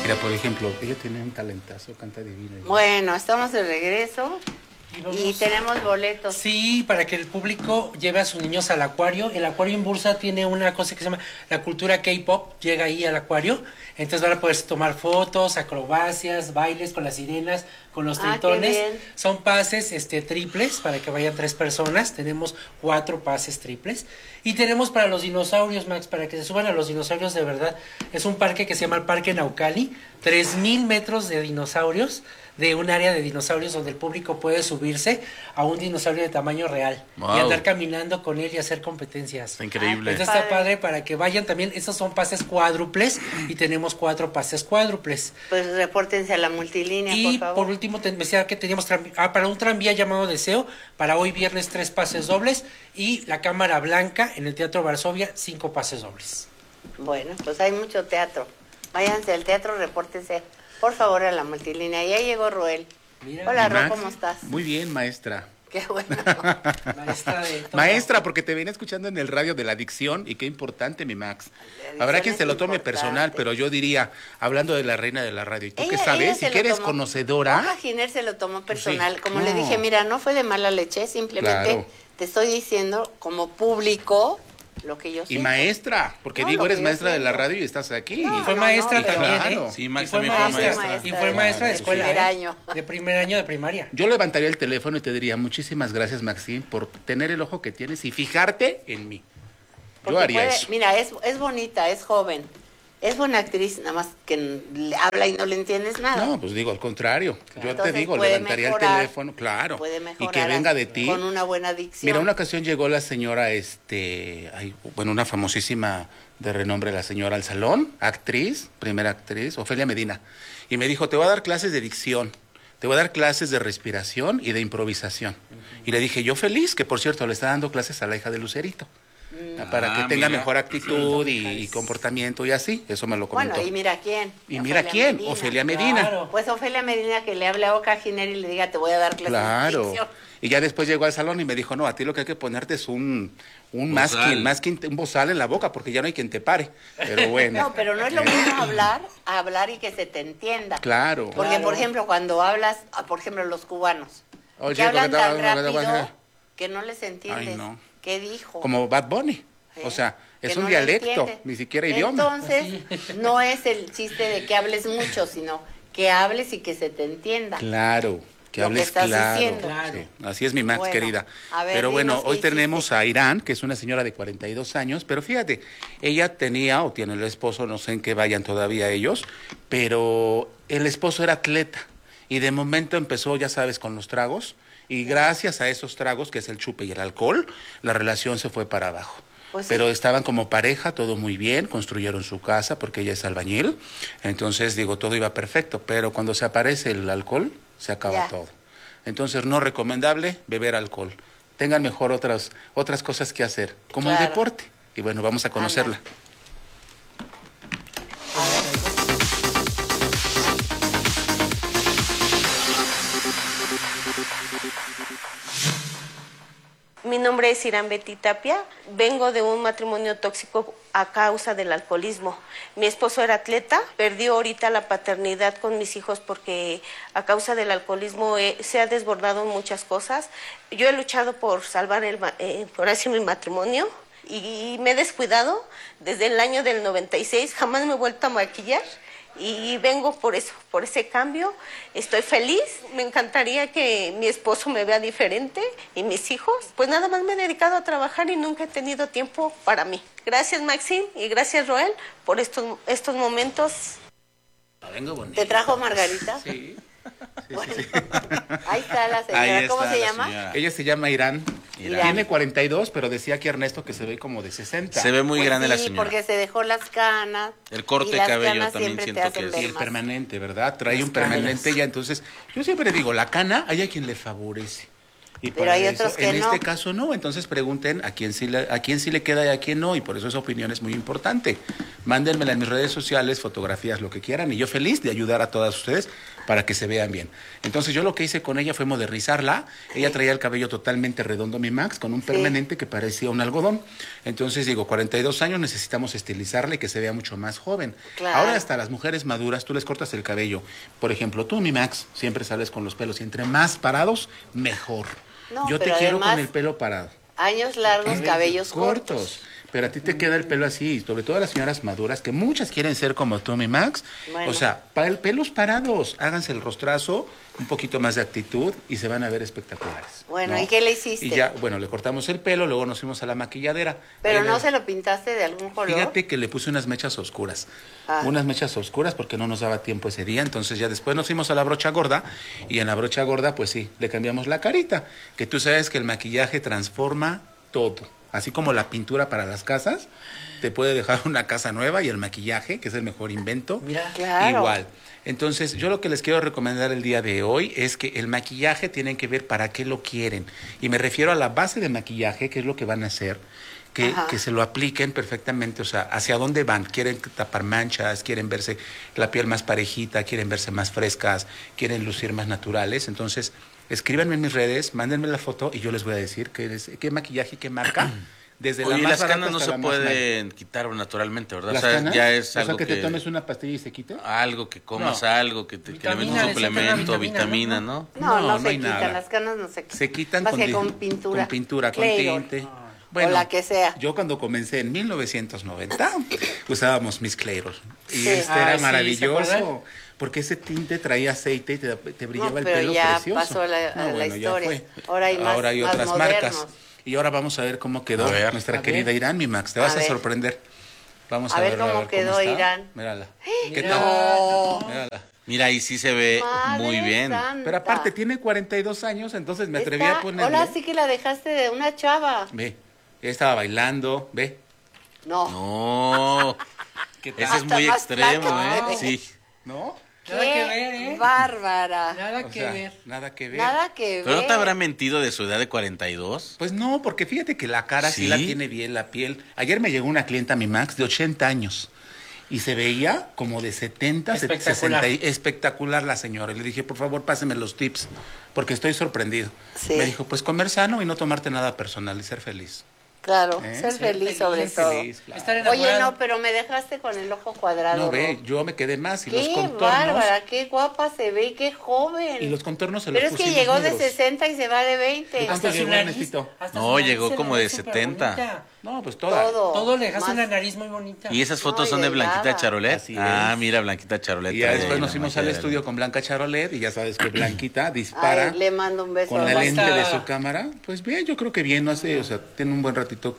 Mira, por ejemplo, ella tiene un talentazo, canta divino. Bueno, estamos de regreso y tenemos boletos. Sí, para que el público lleve a sus niños al acuario. El acuario en Bursa tiene una cosa que se llama la cultura K-pop, llega ahí al acuario, entonces van a poder tomar fotos, acrobacias, bailes con las sirenas, con los tritones. Qué bien. Son pases triples para que vayan 3 personas, tenemos 4 pases triples. Y tenemos para los dinosaurios, Max, para que se suban a los dinosaurios de verdad. Es un parque que se llama el Parque Naucali, 3,000 metros de dinosaurios, de un área de dinosaurios donde el público puede subirse a un dinosaurio de tamaño real y andar caminando con él y hacer competencias. Está increíble. Entonces está padre para que vayan también. Estos son pases cuádruples y tenemos 4 pases cuádruples. Pues repórtense a la multilínea, Y por favor. por último, me decía que teníamos para un tranvía llamado Deseo, para hoy viernes 3 pases dobles y la Cámara Blanca en el Teatro Varsovia 5 pases dobles. Bueno, pues hay mucho teatro. Váyanse al teatro, repórtense, por favor, a la multilínea. Ya llegó Roel. Mira, Hola, ¿Y Ro, Max? ¿cómo estás? Muy bien, maestra. Qué bueno. maestra de todo. Maestra, porque te venía escuchando en el radio de la adicción y qué importante, mi Max. adicción Habrá quien es se lo tome importante. personal, pero yo diría, hablando de la reina de la radio, ¿y tú qué Ella sabes? se ¿Y lo que eres tomó- conocedora? Oja Giner se lo tomó personal. Sí. Como No. le dije, mira, no fue de mala leche, simplemente Claro. te estoy diciendo como público lo que yo Y siento. maestra, porque No, digo, lo eres que yo maestra de la siento. radio y estás aquí. No, Y fue no, maestra no, pero- también, Claro. ¿eh? Sí, Max Y fue también fue maestra. maestra. Y fue maestra de escuela. Primer ¿eh? año. De primer año de primaria. Yo levantaría el teléfono y te diría, muchísimas gracias, Maxine, por tener el ojo que tienes y fijarte en mí. Yo Porque haría puede- eso. Mira, es bonita, es joven, es buena actriz, nada más que le habla y no le entiendes nada. No, pues digo, al contrario. Yo te Entonces, digo, puede levantaría mejorar, el teléfono, claro. Puede Y mejorar que venga de ti. con una buena dicción. Mira, una ocasión llegó la señora, una famosísima de renombre, la señora al salón, actriz, primera actriz, Ofelia Medina, y me dijo, te voy a dar clases de dicción, te voy a dar clases de respiración y de improvisación. Y le dije, yo feliz, que por cierto le está dando clases a la hija de Lucerito, para que tenga mira. mejor actitud y comportamiento y así, eso me lo comentó. Bueno, y mira quién. Y mira quién, Ofelia Medina. Claro. Pues Ofelia Medina que le hable a Oca Giner y le diga, te voy a dar clases de Claro. dicción. Y ya después llegó al salón y me dijo, no, a ti lo que hay que ponerte es un Bozal. masking, un bozal en la boca, porque ya no hay quien te pare. Pero bueno. No, pero no es lo mismo hablar y que se te entienda. Claro. Porque, Claro. por ejemplo, cuando hablas, por ejemplo, los cubanos, Oye, que hablan porque tan estaba- rápido que no les entiendes. Ay, no. ¿Qué dijo? Como Bad Bunny. ¿Eh? O sea, es Que un no le dialecto, entiendes. ni siquiera idioma. Entonces, no es el chiste de que hables mucho, sino que hables y que se te entienda. Claro, que Lo que hables estás claro. diciendo. Sí, así es mi Max, Bueno, querida. a ver, Pero bueno, dinos qué hoy hiciste. tenemos a Irán, que es una señora de 42 años, pero fíjate, ella tenía o tiene el esposo, no sé en qué vayan todavía ellos, pero el esposo era atleta y de momento empezó, ya sabes, con los tragos y gracias a esos tragos, que es el chupe y el alcohol, la relación se fue para abajo. Pues sí. Pero estaban como pareja, todo muy bien, construyeron su casa porque ella es albañil, entonces digo, todo iba perfecto, pero cuando se aparece el alcohol, se acaba Ya. todo. Entonces, no recomendable beber alcohol. Tengan mejor otras cosas que hacer, como el Claro. deporte. Y bueno, vamos a conocerla. Mi nombre es Irán Betty Tapia. Vengo de un matrimonio tóxico a causa del alcoholismo. Mi esposo era atleta, perdió ahorita la paternidad con mis hijos porque a causa del alcoholismo se ha desbordado en muchas cosas. Yo he luchado por salvar por así mi matrimonio y me he descuidado desde el año del 96. Jamás me he vuelto a maquillar. Y vengo por eso, por ese cambio. Estoy feliz, me encantaría que mi esposo me vea diferente y mis hijos. Pues nada más me he dedicado a trabajar y nunca he tenido tiempo para mí. Gracias Maxine y gracias Roel por estos momentos. Vengo bonito. ¿Te trajo Margarita? Sí. Bueno, ahí está la señora. Ahí ¿Cómo está se la llama? señora. Ella se llama Irán. Irán. Tiene 42, pero decía aquí Ernesto que se ve como de 60. Se ve muy Pues grande la sí, señora. porque se dejó las canas. El corte y de las cabello canas también siempre siento te hacen que es- ver Y es más. permanente, ¿verdad? Trae un permanente ya, entonces yo siempre digo, la cana hay a quien le favorece. Y Pero para hay eso, otros que en no. este caso no, entonces pregunten a quién sí le queda y a quién no, y por eso esa opinión es muy importante. Mándenmela en mis redes sociales, fotografías, lo que quieran, y yo feliz de ayudar a todas ustedes para que se vean bien. Entonces yo lo que hice con ella fue modernizarla. Ella traía el cabello totalmente redondo, mi Max, con un permanente que parecía un algodón. Entonces digo, 42 años, necesitamos estilizarla y que se vea mucho más joven. Claro. Ahora hasta las mujeres maduras, tú les cortas el cabello. Por ejemplo, tú, mi Max, siempre sales con los pelos y entre más parados, mejor. No, Yo te pero quiero además, con el pelo parado. Años largos, cabellos cortos. Pero a ti te queda el pelo así, sobre todo a las señoras maduras, que muchas quieren ser como tú, mi Max. Bueno. O sea, pelos parados, háganse el rostrazo, un poquito más de actitud y se van a ver espectaculares. Bueno, ¿no? ¿y qué le hiciste? Y ya, bueno, le cortamos el pelo, luego nos fuimos a la maquilladera. Pero Ahí no le- se lo pintaste de algún color. Fíjate que le puse unas mechas oscuras. Ah. Unas mechas oscuras porque no nos daba tiempo ese día. Entonces ya después nos fuimos a la brocha gorda. Y en la brocha gorda, pues sí, le cambiamos la carita. Que tú sabes que el maquillaje transforma todo. Así como la pintura para las casas, te puede dejar una casa nueva, y el maquillaje, que es el mejor invento, Mira, Claro. igual. Entonces, yo lo que les quiero recomendar el día de hoy es que el maquillaje tienen que ver para qué lo quieren. Y me refiero a la base de maquillaje, que es lo que van a hacer, Ajá. que se lo apliquen perfectamente, o sea, hacia dónde van. Quieren tapar manchas, quieren verse la piel más parejita, quieren verse más frescas, quieren lucir más naturales. Entonces, escríbanme en mis redes, mándenme la foto y yo les voy a decir qué maquillaje y qué marca. Desde la Oye, más las barata canas no hasta se la más pueden quitar naturalmente, ¿verdad? ¿Las o sea, canas? ya es O sea, algo que te tomes una pastilla y se quite. algo que comas, No. algo que le metes Vitamina, un le sacan la suplemento, vitamina, vitamina, ¿no? ¿no? No, No se hay quitan, nada. las canas no se quitan. Se quitan Más que di- con pintura. Con pintura, con Clayrol. tinte. O la que sea. Yo cuando comencé en 1990 usábamos Miss Clayrol. Y Sí. este Ah, era sí, ¿se maravilloso. acuerdan? Porque ese tinte traía aceite y te brillaba No, el pero pelo ya precioso. pasó a la bueno, ya historia. fue. Ahora hay más- más otras modernos. marcas. Y ahora vamos a ver cómo quedó A ver. nuestra A querida ver. Irán, mi Max. Te vas A a ver. sorprender. Vamos A a, ver ver, cómo quedó está. Irán. Mírala. ¿Qué No. tal? Mírala. Mira, ahí sí se ve Madre muy bien. santa. Pero aparte tiene 42 años, entonces me atreví Está- a ponerle. Ahora sí que la dejaste de una chava. Ve, ella estaba bailando, ve. No. No, ¿Qué tal? ese es Hasta muy más extremo, flaca. ¿eh? Sí. ¿No? Nada Qué que ver, ¿eh? bárbara. Nada O que sea, ver. nada que ver. Nada que ¿Pero no ver. te habrá mentido de su edad de 42? Pues no, porque fíjate que la cara sí ¿Sí? la tiene bien, la piel. Ayer me llegó una clienta, mi Max, de 80 años. Y se veía como de 70, Espectacular. 60. Espectacular la señora. Y le dije, por favor, páseme los tips, porque estoy sorprendido. Sí. Me dijo, pues comer sano y no tomarte nada personal y ser feliz. Claro, ¿Eh? ser Ser feliz sobre Ser todo. feliz, claro. Estar Oye, enamorado. no, pero me dejaste con el ojo cuadrado. No, ve, ¿no? yo me quedé más y los Qué contornos. bárbara, qué guapa se ve, qué joven. Y los contornos se los Pero es que pusimos llegó negros. de 60 y se va de 20. ¿Cuánto Hasta su llegó, nariz. Ernesito? hasta No, su nariz llegó se como le de ve 70. superbonita. No, pues toda. Todo. Todo le dejaste Más- una nariz muy bonita. ¿Y esas fotos No, y son de Blanquita delgada. Charolet? Así Ah, es. mira, Blanquita Charolet. Y ya trae después la nos fuimos magia al de- estudio con Blanca Charolet y ya sabes que Blanquita dispara Ay, le mando un beso con a la Blanca. lente de su cámara. Pues bien, yo creo que bien, no hace, o sea, tiene un buen ratito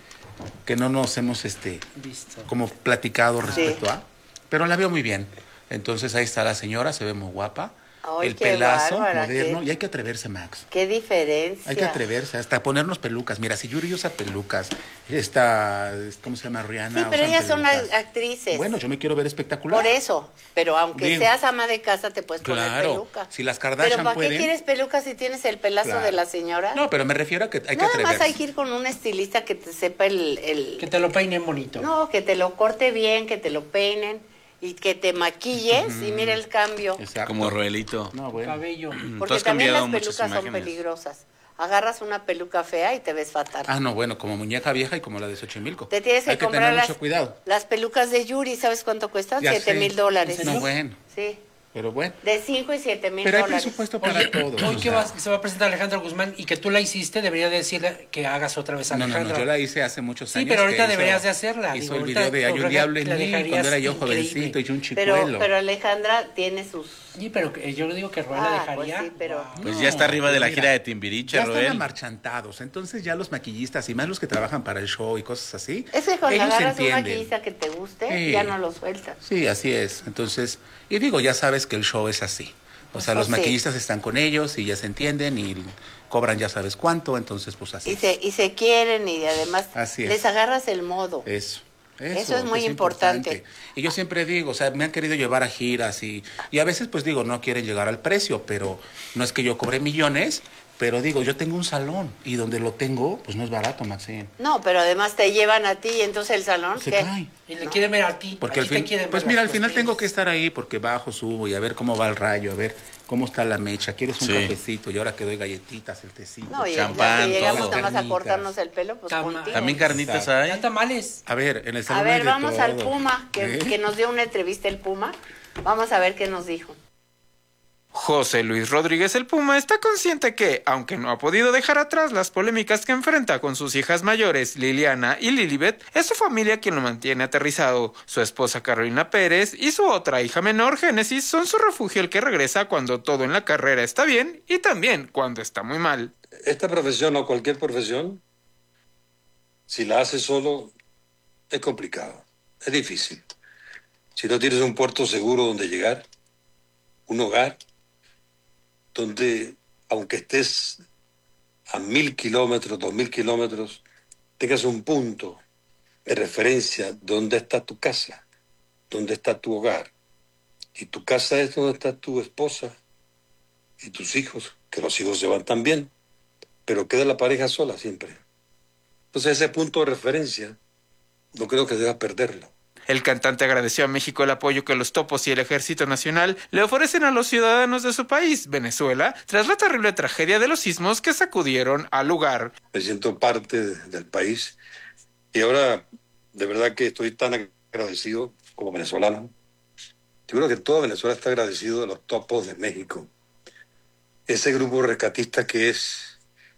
que no nos hemos Visto. como platicado respecto a, pero la veo muy bien. Entonces ahí está la señora, se ve muy guapa. Ay, el qué pelazo bárbara, moderno qué- y hay que atreverse, Max. Qué diferencia. Hay que atreverse, hasta ponernos pelucas. Mira, si Yuri usa pelucas, esta, ¿cómo se llama? Rihanna. Sí, pero usan ellas son pelucas. actrices. Bueno, yo me quiero ver espectacular. Por eso. Pero aunque Digo, seas ama de casa, te puedes poner claro, peluca. si las Kardashian Pero ¿para pueden- qué quieres peluca si tienes el pelazo Claro. de la señora? No, pero me refiero a que hay que Nada atreverse. más hay que ir con un estilista que te sepa Que te lo peinen bonito. No, que te lo corte bien, que te lo peinen y que te maquilles y mira el cambio. Exacto. Como Roelito. No, bueno. Cabello. Tú Porque has también las cambiado muchas pelucas son imágenes. peligrosas. Agarras una peluca fea y te ves fatal. Ah, no, bueno, como muñeca vieja y como la de Xochimilco. Te tienes que Hay que comprar tener las, mucho cuidado. las pelucas de Yuri, ¿sabes cuánto cuestan? Ya sé. $7,000. No, bueno, Sí, pero bueno. de 5 y $7,000. Pero hay presupuesto para Oye, todos. hoy o que sea. se va a presentar Alejandra Guzmán y que tú la hiciste, debería decirle que hagas otra vez a No, no, Alejandra. no, yo la hice hace muchos Sí, años. pero que ahorita hizo- deberías de hacerla. Hizo Digo, el ahorita video de Hay un Alejandra diablo en la mí, dejarías cuando era yo increíble. jovencito y un chicuelo. Pero Alejandra tiene sus... Sí, pero yo digo que Roel la Ah, pues dejaría. sí, pero- Wow. Pues No, ya está arriba de la mira, gira de Timbiriche, Ya están Roel. amarchantados, entonces ya los maquillistas y más los que trabajan para el show y cosas así, Es que cuando ellos agarras un entienden. maquillista que te guste, Sí. ya no lo sueltas. Sí, así es. Entonces, y digo, ya sabes que el show es así. O sea, los Sí. maquillistas están con ellos y ya se entienden y cobran ya sabes cuánto, entonces pues así. Y se quieren y además Así es. les agarras el modo. Eso es que muy importante. Y yo siempre digo, o sea, me han querido llevar a giras y a veces pues digo, no quieren llegar al precio, pero no es que yo cobre millones, Pero digo, yo tengo un salón y donde lo tengo, pues no es barato, Maxine. No, pero además te llevan a ti y entonces el salón, Se ¿qué? cae. Y le quieren ver a ti. Porque a al ti te fin, quieren pues ver mira, al las final costillas. tengo que estar ahí porque bajo, subo y a ver cómo va el rayo, a ver cómo está la mecha. ¿Quieres un Sí. cafecito? Y ahora que doy galletitas, el tecito. No, y champán, las que llegamos todo. nada más a Carnitas. cortarnos el pelo, pues Tama- contigo. También carnitas hay. Ya tamales. A ver, en el salón A ver, hay de vamos al todo. Puma, ¿Eh? que nos dio una entrevista el Puma. Vamos a ver qué nos dijo. José Luis Rodríguez el Puma está consciente que, aunque no ha podido dejar atrás las polémicas que enfrenta con sus hijas mayores, Liliana y Lilibet, es su familia quien lo mantiene aterrizado. Su esposa Carolina Pérez y su otra hija menor, Génesis, son su refugio, el que regresa cuando todo en la carrera está bien y también cuando está muy mal. Esta profesión o cualquier profesión, si la haces solo, es complicado, es difícil. Si no tienes un puerto seguro donde llegar, un hogar, donde, aunque estés a 1.000 kilómetros, 2.000 kilómetros, tengas un punto de referencia donde está tu casa, donde está tu hogar. Y tu casa es donde está tu esposa y tus hijos, que los hijos se van también, pero queda la pareja sola siempre. Entonces ese punto de referencia no creo que debas perderlo. El cantante agradeció a México el apoyo que los Topos y el Ejército Nacional le ofrecen a los ciudadanos de su país, Venezuela, tras la terrible tragedia de los sismos que sacudieron al lugar. Me siento parte del país y ahora de verdad que estoy tan agradecido como venezolano. Yo creo que toda Venezuela está agradecido de los Topos de México. Ese grupo rescatista que es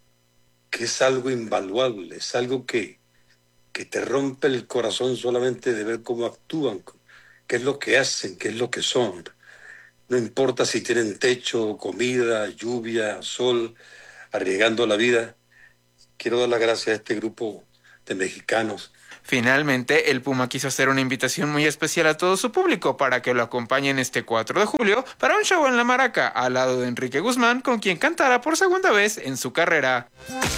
algo invaluable, es algo que te rompe el corazón solamente de ver cómo actúan, qué es lo que hacen, qué es lo que son. No importa si tienen techo, comida, lluvia, sol, arriesgando la vida. Quiero dar las gracias a este grupo de mexicanos. Finalmente, el Puma quiso hacer una invitación muy especial a todo su público para que lo acompañen este 4 de julio para un show en La Maraca, al lado de Enrique Guzmán, con quien cantará por segunda vez en su carrera.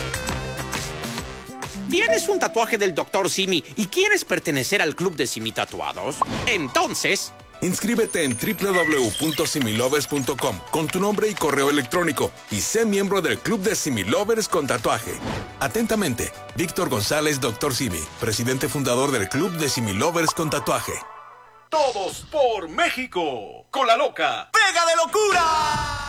¿Tienes un tatuaje del Dr. Simi y quieres pertenecer al club de Simi Tatuados? Entonces, inscríbete en www.similovers.com con tu nombre y correo electrónico y sé miembro del club de Similovers con tatuaje. Atentamente, Víctor González, Dr. Simi, presidente fundador del club de Similovers con tatuaje. Todos por México. Con la loca. ¡Pega de locura!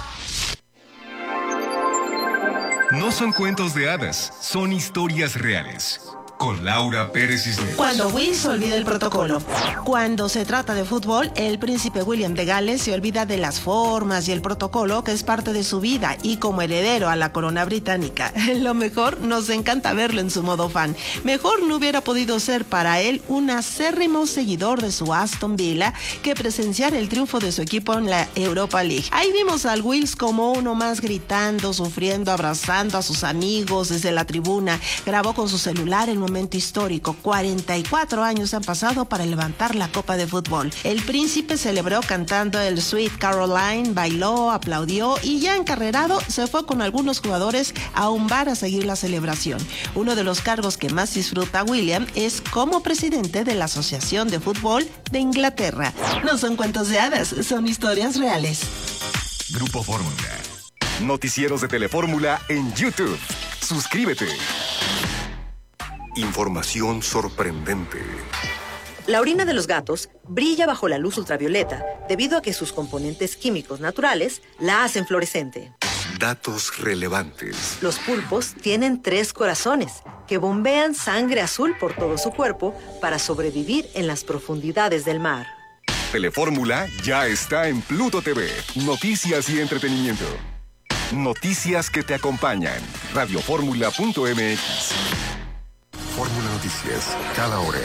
No son cuentos de hadas, son historias reales. Con Laura Pérez Cisneros. Cuando Will se olvida el protocolo. Cuando se trata de fútbol, el príncipe William de Gales se olvida de las formas y el protocolo que es parte de su vida y como heredero a la corona británica. Lo mejor, nos encanta verlo en su modo fan. Mejor no hubiera podido ser para él un acérrimo seguidor de su Aston Villa que presenciar el triunfo de su equipo en la Europa League. Ahí vimos al Wills como uno más gritando, sufriendo, abrazando a sus amigos desde la tribuna. Grabó con su celular el momento histórico. 44 años han pasado para levantar la copa de fútbol. El príncipe celebró cantando el Sweet Caroline, bailó, aplaudió y ya encarrerado se fue con algunos jugadores a un bar a seguir la celebración. Uno de los cargos que más disfruta William es como presidente de la Asociación de Fútbol de Inglaterra. No son cuentos de hadas, son historias reales. Grupo Fórmula. Noticieros de Telefórmula en YouTube. Suscríbete. Información sorprendente. La orina de los gatos brilla bajo la luz ultravioleta debido a que sus componentes químicos naturales la hacen fluorescente. Datos relevantes. Los pulpos tienen 3 corazones que bombean sangre azul por todo su cuerpo para sobrevivir en las profundidades del mar. Telefórmula ya está en Pluto TV. Noticias y entretenimiento. Noticias que te acompañan. Radioformula.mx. Fórmula Noticias, cada hora.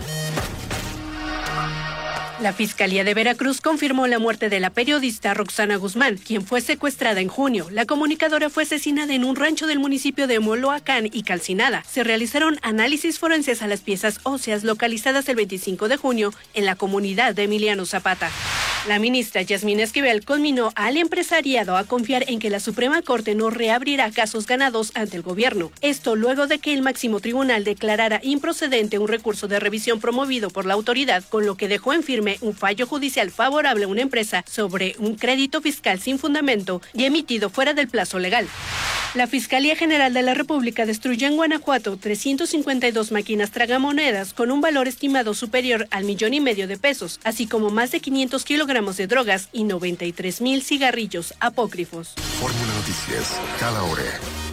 La Fiscalía de Veracruz confirmó la muerte de la periodista Roxana Guzmán, quien fue secuestrada en junio. La comunicadora fue asesinada en un rancho del municipio de Moloacán y calcinada. Se realizaron análisis forenses a las piezas óseas localizadas el 25 de junio en la comunidad de Emiliano Zapata. La ministra Yasmín Esquivel conminó al empresariado a confiar en que la Suprema Corte no reabrirá casos ganados ante el gobierno. Esto luego de que el máximo tribunal declarara improcedente un recurso de revisión promovido por la autoridad, con lo que dejó en firme un fallo judicial favorable a una empresa sobre un crédito fiscal sin fundamento y emitido fuera del plazo legal. La Fiscalía General de la República destruyó en Guanajuato 352 máquinas tragamonedas con un valor estimado superior al 1,5 millones de pesos, así como más de 500 kilogramos de drogas y 93,000 cigarrillos apócrifos. Fórmula Noticias, cada hora.